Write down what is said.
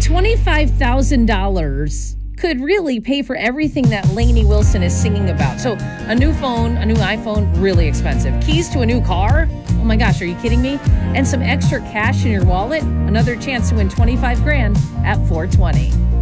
$25,000 could really pay for everything that Lainey Wilson is singing about. So a new phone, a new iPhone, really expensive. Keys to a new car? Oh my gosh, are you kidding me? And some extra cash in your wallet? Another chance to win $25,000 at 420.